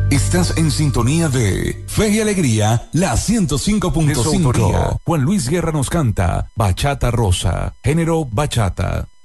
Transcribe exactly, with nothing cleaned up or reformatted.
Estás en sintonía de Fe y Alegría, la ciento cinco punto cinco. Juan Luis Guerra nos canta Bachata Rosa, género bachata.